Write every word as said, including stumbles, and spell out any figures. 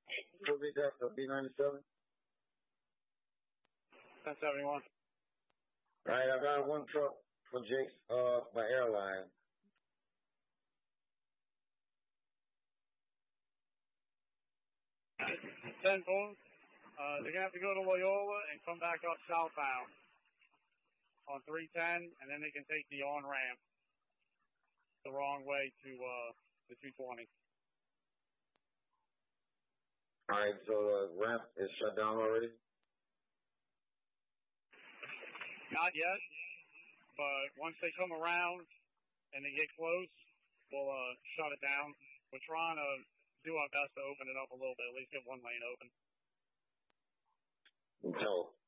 Who be that for B ninety-seven? ten seventy-one. All right, I got one truck for Jake's, uh, my airline. ten four. Uh, they're going to have to go to Loyola and come back up southbound on three ten, and then they can take the on-ramp the wrong way to uh, the two twenty. All right, so the ramp is shut down already? Not yet, but once they come around and they get close, we'll uh, shut it down. We're trying to do our best to open it up a little bit, at least get one lane open. So